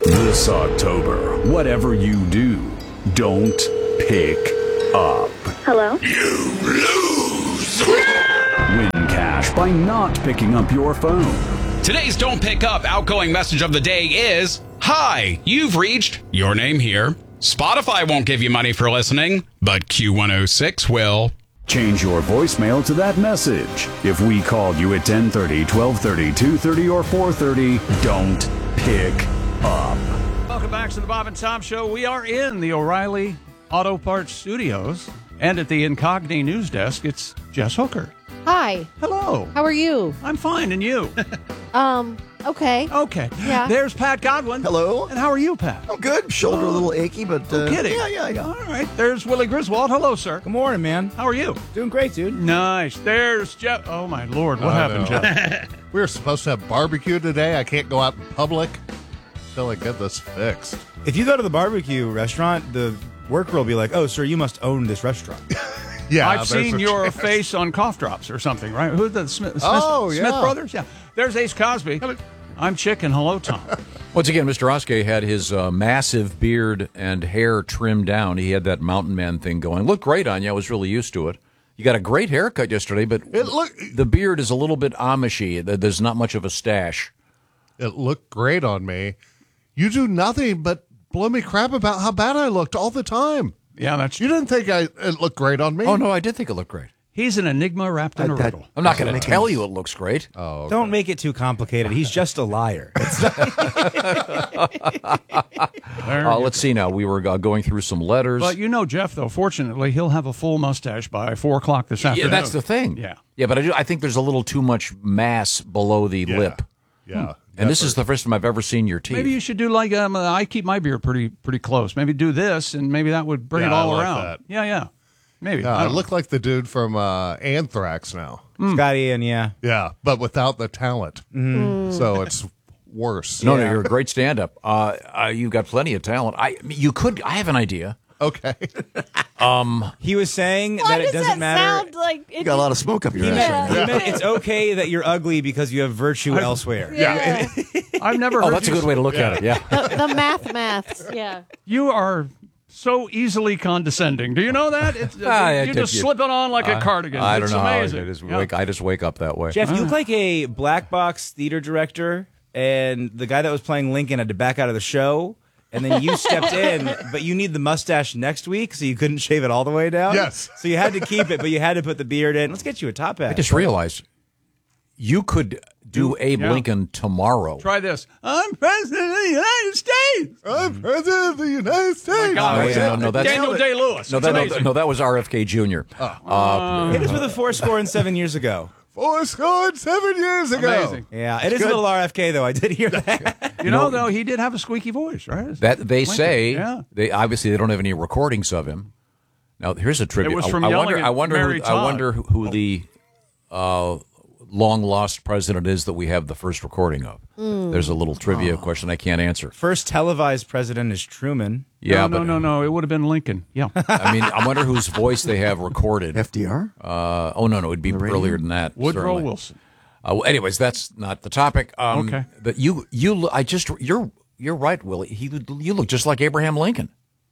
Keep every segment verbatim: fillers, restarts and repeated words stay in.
This October, whatever you do, don't pick up. Hello? You lose! Win cash by not picking up your phone. Today's Don't Pick Up outgoing message of the day is, Hi, you've reached your name here. Spotify won't give you money for listening, but Q one oh six will. Change your voicemail to that message. If we called you at ten thirty, twelve thirty, two thirty, or four thirty, don't pick up. Welcome back to the Bob and Tom Show. We are in the O'Reilly Auto Parts Studios, and at the Incogni News Desk, it's Jess Hooker. Hi. Hello. How are you? I'm fine, and you? Um, okay. Okay. Yeah. There's Pat Godwin. Hello. And how are you, Pat? I'm good. Shoulder a little achy, but uh, No kidding. yeah, yeah, yeah. All right. There's Willie Griswold. Hello, sir. Good morning, man. How are you? Doing great, dude. Nice. There's Jeff. Oh, my Lord. What I happened, know. Jeff? We were supposed to have barbecue today. I can't go out in public until I get this fixed. If you go to the barbecue restaurant, the worker will be like, "Oh, sir, you must own this restaurant." Yeah, I've there's seen a your chance. face on cough drops or something, right? Who's the Smith? Smith Oh, Smith yeah. brothers? Yeah. There's Ace Cosby. I'm Chick, and hello, Tom. Once again, Mister Oskey had his uh, massive beard and hair trimmed down. He had that mountain man thing going. Looked great on you. I was really used to it. You got a great haircut yesterday, but It look- the beard is a little bit Amishy. There's not much of a stash. It looked great on me. You do nothing but blow me crap about how bad I looked all the time. Yeah, that's You didn't think I it looked great on me? Oh, no, I did think it looked great. He's an enigma wrapped in a That- riddle. I'm not going to tell you it looks great. Oh, okay. Don't make it too complicated. He's just a liar. There Uh, you let's see now. We were uh, going through some letters. But you know, Jeff, though, fortunately, he'll have a full mustache by four o'clock this yeah, afternoon. that's the thing. Yeah. Yeah, but I, do, I think there's a little too much mass below the Yeah. lip. Yeah. And this is the first time I've ever seen your teeth. Maybe you should do like, um, uh, I keep my beard pretty pretty close. Maybe do this, and maybe that would bring Yeah, it all I like around. that. Yeah, yeah. Maybe. Yeah, I I don't look like the dude from uh, Anthrax now. Scotty, and yeah. Yeah, but without the talent. So it's worse. No, no, you're a great stand-up. Uh, uh, you've got plenty of talent. I you could. I have an idea. Okay. He was saying Why that it does doesn't that matter. sound like it You got a lot of smoke up your He ass meant, right now. he meant it's okay that you're ugly because you have virtue elsewhere. Yeah. I've never heard Oh, that's a you good way to look at it. Yeah. the, the math maths. Yeah. You are so easily condescending. Do you know that? It's, Ah, yeah, you t- just you- slip it on like a I- cardigan. I don't it's know. amazing. I just, Yeah. wake, I just wake up that way. Jeff, you look like a black box theater director, and the guy that was playing Lincoln had to back out of the show, and then you stepped in, but you need the mustache next week, so you couldn't shave it all the way down. Yes. So you had to keep it, but you had to put the beard in. Let's get you a top hat. I just realized you could do Abe yeah. Lincoln tomorrow. Try this. I'm president of the United States. I'm president of the United States. God, Oh, wait, no, no, that's Daniel Day-Lewis. no, It's that, no, amazing. no, that was R F K Junior Uh, Hit us with a four score and seven years ago. Four scored seven years ago. Amazing. Yeah, it is a little R F K though. I did hear that. You know, though, he did have a squeaky voice, right? that they Lincoln. say Yeah. they obviously they don't have any recordings of him. Now here's a trivia. It was I- from I, yelling wonder. at I wonder. Mary Who, I Todd. wonder who, who the uh, long lost president is that we have the first recording of. There's a little trivia question I can't answer. First televised president is Truman. Yeah, no, but no, no, no. It would have been Lincoln. Yeah. I mean, I wonder whose voice they have recorded. F D R? Uh, oh no, no, it'd be radio? earlier than that. Woodrow certainly. Wilson. Uh, well, anyways, that's not the topic. Um, Okay. But you, you, lo- I just, you're, you're right, Willie. He, you look just like Abraham Lincoln.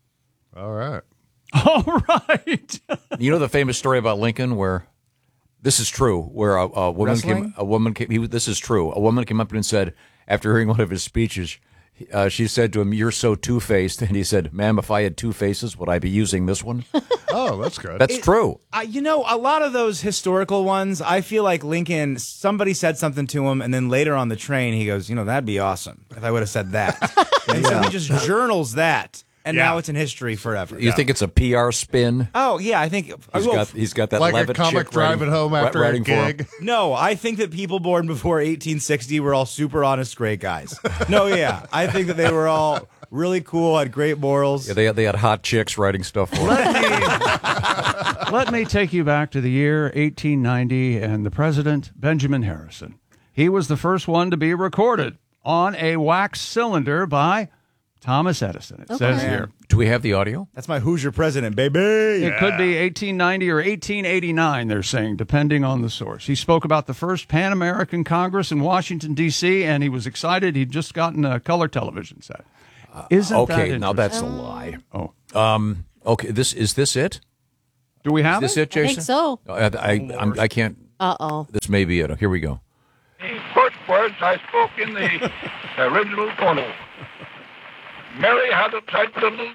All right. All right. You know the famous story about Lincoln, where this is true, where a, a woman Wrestling? came, a woman came. He, this is true. A woman came up to him and said, after hearing one of his speeches, uh, she said to him, "You're so two-faced," and he said, "Ma'am, if I had two faces, would I be using this one?" Oh, that's good. That's true. Uh, you know, a lot of those historical ones, I feel like Lincoln, somebody said something to him, and then later on the train, he goes, you know, that'd be awesome if I would have said that. And so he just journals that, and Yeah. now it's in history forever. You think it's a P R spin? Oh, yeah, I think. He's well, got he's got that like a Levitt comic chick driving writing- home after a writing for him. gig. No, I think that people born before eighteen sixty were all super honest, great guys. No, yeah. I think that they were all really cool, had great morals. Yeah, they they had hot chicks writing stuff for him. Let me take you back to the year eighteen ninety and the president, Benjamin Harrison. He was the first one to be recorded on a wax cylinder by Thomas Edison. It Okay. says here. Do we have the audio? That's my Hoosier president, baby. It could be eighteen ninety or eighteen eighty-nine, they're saying, depending on the source. He spoke about the first Pan American Congress in Washington, D C, and he was excited. He'd just gotten a color television set. Isn't Okay, that now interesting? that's a lie. Oh. Um, okay, this is this it? Do we have Is this it? it, Jason? I think so. I, I, I'm, I can't. Uh-oh. This may be it. Here we go. The first words I spoke in the original photo. Mary had a tight little b****.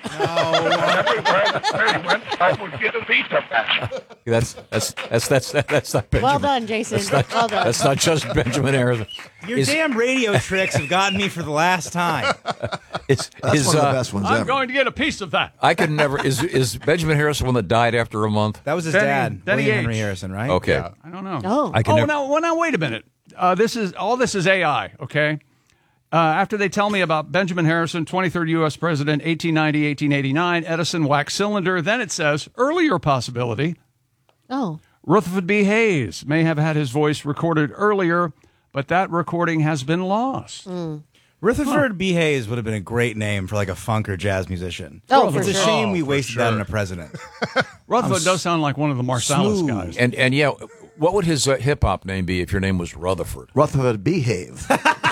Everywhere Mary went, I would get a piece of that. That's that's that's that's that's not Benjamin. Well done, Jason. well done. That's not just Benjamin Harrison. Your Is- damn radio tricks have gotten me for the last time. Is, That's is, one of the uh, best ones I'm ever. going to get a piece of that. I could never. Is is Benjamin Harrison one that died after a month? That was his Denny- dad, Denny William Henry H. Harrison, right? Okay. I don't know. Oh. I can oh, never- now, well, now, wait a minute. Uh, this is all. This is A I. Okay. Uh, after they tell me about Benjamin Harrison, twenty-third U S president, eighteen ninety, eighteen eighty-nine, Edison wax cylinder, then it says earlier possibility. Oh. Rutherford B. Hayes may have had his voice recorded earlier, but that recording has been lost. Rutherford B. Hayes would have been a great name for like a funk or jazz musician. Oh, for it's a sure. shame we Oh, for wasted that sure. on a president. Rutherford does sound like one of the Marsalis smooth. guys. And and yeah, what would his uh, hip hop name be if your name was Rutherford? Rutherford behave.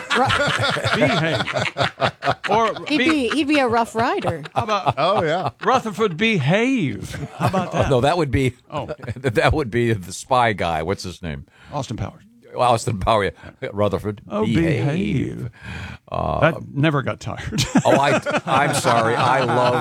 Behave. Or He'd be, be, he'd be a rough rider. how about Oh, yeah. Rutherford Behave? How about that? No, that would be. Oh. that would be the spy guy. What's his name? Austin Powers. Austin Power. Rutherford. Oh, behave. that never got tired. Oh, I, I'm sorry. I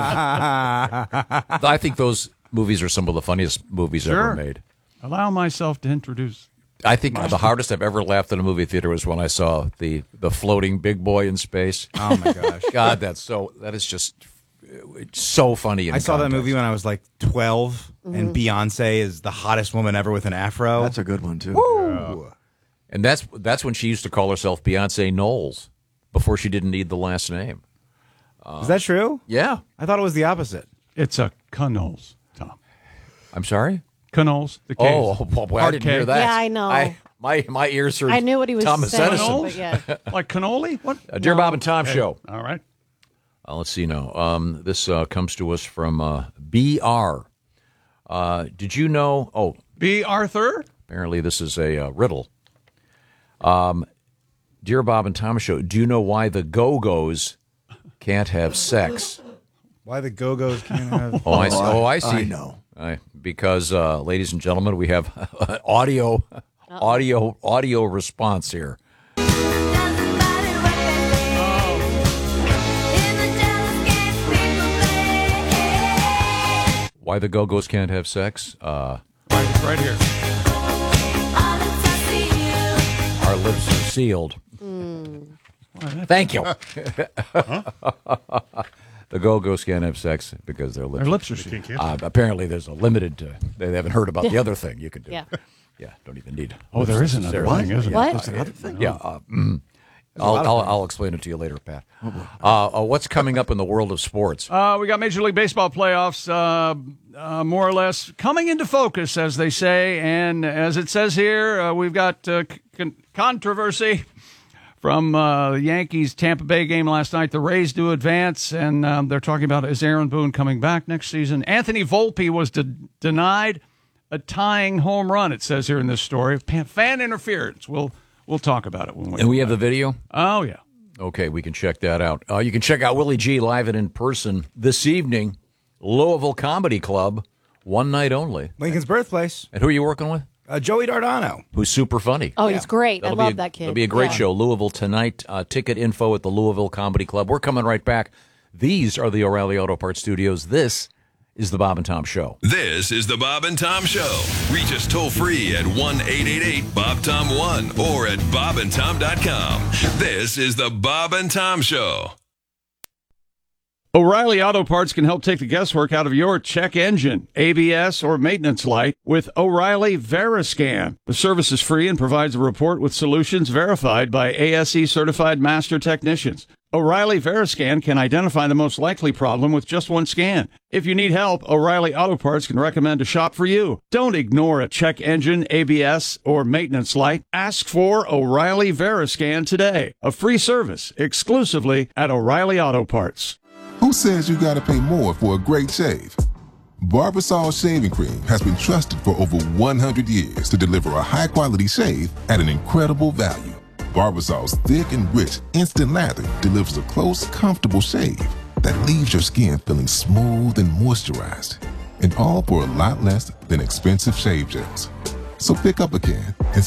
love. I think those movies are some of the funniest movies Sure. ever made. Allow myself to introduce. I think the hardest I've ever laughed in a movie theater was when I saw the the floating big boy in space. Oh my gosh. God, that's so. That is just it's so funny. In I saw that context. movie when I was like twelve, and Beyonce is the hottest woman ever with an afro. That's a good one too. Woo! and that's that's when she used to call herself Beyonce Knowles before she didn't need the last name. Is that true? Yeah, I thought it was the opposite. It's a Canoles, Tom. I'm sorry. Canoles, the case. Oh, boy, I Hard didn't hear cake. that. Yeah, I know. I, my my ears are. I knew what he was Thomas saying. Edison. But yeah. Like cannoli? What? Uh, Dear Bob and Tom Show. All right. Uh, let's see now. Um, this uh, comes to us from uh, B R. Uh, did you know? Oh, B. Arthur? apparently this is a uh, riddle. Um, Dear Bob and Tom Show, do you know why the Go-Go's can't have sex? Why the Go-Go's can't have... Oh, I see. Oh, I see. I know. I, because, uh, ladies and gentlemen, we have audio, audio, audio response here. Why the Go-Go's can't have sex? Uh, Right, right here. our lips are sealed. Thank you. The Go-Go's can't have sex because their lips. Their lips are sealed. Uh, apparently, there's a limited. Uh, they haven't heard about the other thing you can do. Yeah. Yeah, don't even need. Oh, there is another necessarily. thing, isn't there? What? Yeah. Uh, mm. I'll, I'll, I'll explain it to you later, Pat. Uh, uh, what's coming up in the world of sports? Uh, we got Major League Baseball playoffs, uh, uh, more or less coming into focus, as they say. And as it says here, uh, we've got uh, con- controversy from uh, the Yankees Tampa Bay game last night. The Rays do advance, and um, they're talking about is Aaron Boone coming back next season. Anthony Volpe was de- denied a tying home run, it says here in this story. Fan, fan interference. We'll we'll talk about it when we. And we have the video? Oh yeah. Okay, we can check that out. Uh, you can check out Willie G live and in person this evening, Louisville Comedy Club, one night only. Lincoln's birthplace. And who are you working with? Uh, Joey Dardano. Who's super funny. Oh, he's great. I That'll love be a, that kid. It'll be a great Yeah. show. Louisville tonight. Uh, ticket info at the Louisville Comedy Club. We're coming right back. These are the O'Reilly Auto Parts Studios. This is the Bob and Tom Show. This is the Bob and Tom Show. Reach us toll free at one eight eight eight Bob Tom one or at bob and tom dot com. This is the Bob and Tom Show. O'Reilly Auto Parts can help take the guesswork out of your check engine, A B S, or maintenance light with O'Reilly Veriscan. The service is free and provides a report with solutions verified by A S E certified master technicians. O'Reilly Veriscan can identify the most likely problem with just one scan. If you need help, O'Reilly Auto Parts can recommend a shop for you. Don't ignore a check engine, A B S, or maintenance light. Ask for O'Reilly Veriscan today. A free service exclusively at O'Reilly Auto Parts. Who says you gotta pay more for a great shave? Barbasol Shaving Cream has been trusted for over one hundred years to deliver a high-quality shave at an incredible value. Barbasol's thick and rich instant lather delivers a close, comfortable shave that leaves your skin feeling smooth and moisturized, and all for a lot less than expensive shave gels. So pick up a can and